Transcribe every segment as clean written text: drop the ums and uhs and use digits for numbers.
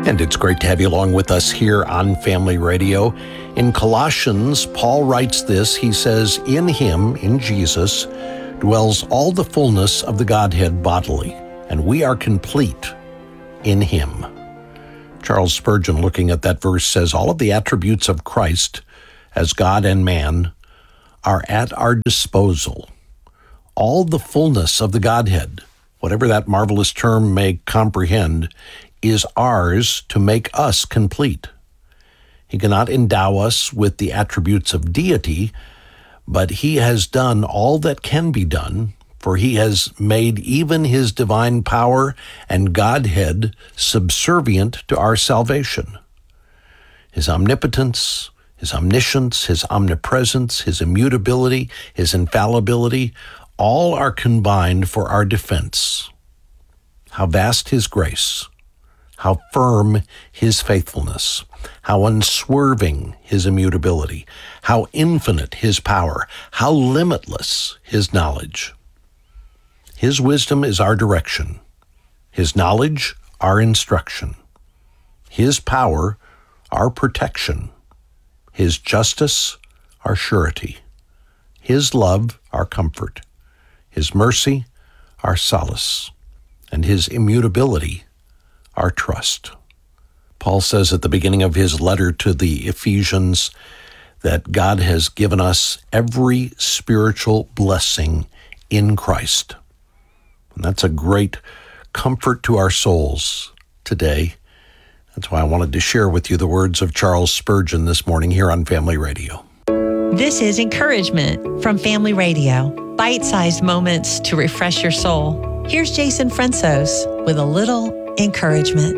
And it's great to have you along with us here on Family Radio. In Colossians, Paul writes this. He says, "In him, in Jesus, dwells all the fullness of the Godhead bodily, and we are complete in him." Charles Spurgeon, looking at that verse, says, all of the attributes of Christ as God and man are at our disposal. All the fullness of the Godhead, whatever that marvelous term may comprehend, is ours to make us complete. He cannot endow us with the attributes of deity, but he has done all that can be done, for he has made even his divine power and Godhead subservient to our salvation. His omnipotence, his omniscience, his omnipresence, his immutability, his infallibility, all are combined for our defense. How vast his grace! How firm his faithfulness, how unswerving his immutability, how infinite his power, how limitless his knowledge. His wisdom is our direction, his knowledge our instruction, his power our protection, his justice our surety, his love our comfort, his mercy our solace, and his immutability our trust. Paul says at the beginning of his letter to the Ephesians that God has given us every spiritual blessing in Christ. And that's a great comfort to our souls today. That's why I wanted to share with you the words of Charles Spurgeon this morning here on Family Radio. This is Encouragement from Family Radio. Bite-sized moments to refresh your soul. Here's Jason Fransos with a little encouragement.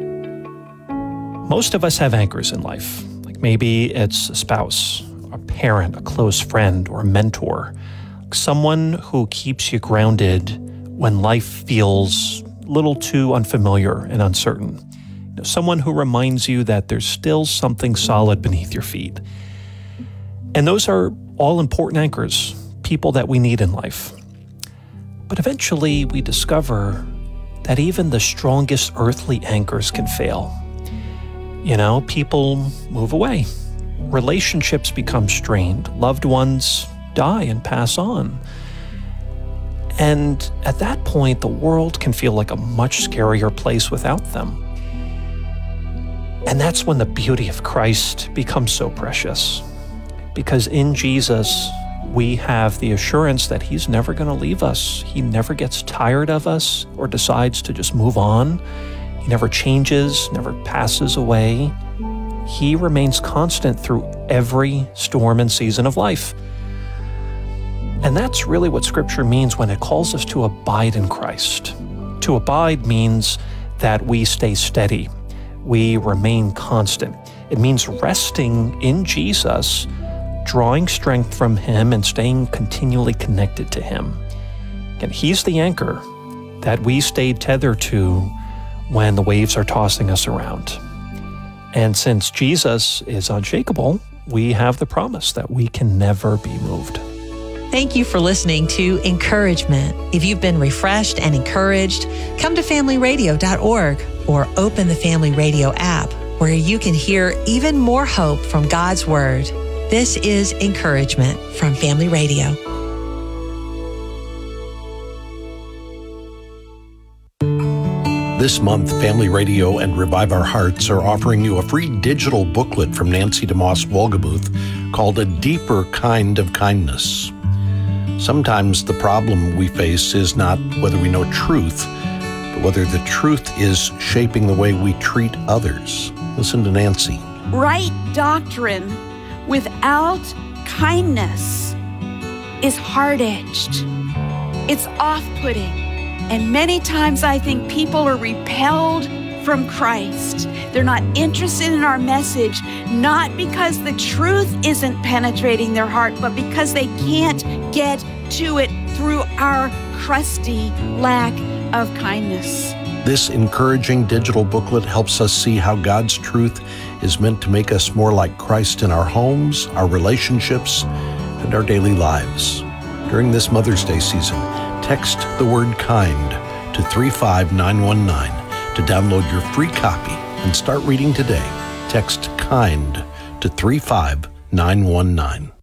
Most of us have anchors in life. Like maybe it's a spouse, a parent, a close friend, or a mentor. Someone who keeps you grounded when life feels a little too unfamiliar and uncertain. Someone who reminds you that there's still something solid beneath your feet. And those are all important anchors, people that we need in life. But eventually we discover that even the strongest earthly anchors can fail. People move away. Relationships become strained. Loved ones die and pass on. And at that point, the world can feel like a much scarier place without them. And that's when the beauty of Christ becomes so precious. Because in Jesus, we have the assurance that he's never going to leave us. He never gets tired of us or decides to just move on. He never changes, never passes away. He remains constant through every storm and season of life. And that's really what Scripture means when it calls us to abide in Christ. To abide means that we stay steady. We remain constant. It means resting in Jesus, drawing strength from him and staying continually connected to him. And he's the anchor that we stay tethered to when the waves are tossing us around. And since Jesus is unshakable, we have the promise that we can never be moved. Thank you for listening to Encouragement. If you've been refreshed and encouraged, come to familyradio.org or open the Family Radio app where you can hear even more hope from God's Word. This is Encouragement from Family Radio. This month, Family Radio and Revive Our Hearts are offering you a free digital booklet from Nancy DeMoss Wolgemuth called A Deeper Kind of Kindness. Sometimes the problem we face is not whether we know truth, but whether the truth is shaping the way we treat others. Listen to Nancy. Right doctrine without kindness is hard-edged. It's off-putting. And many times I think people are repelled from Christ. They're not interested in our message, not because the truth isn't penetrating their heart, but because they can't get to it through our crusty lack of kindness. This encouraging digital booklet helps us see how God's truth is meant to make us more like Christ in our homes, our relationships, and our daily lives. During this Mother's Day season, text the word KIND to 35919 to download your free copy and start reading today. Text KIND to 35919.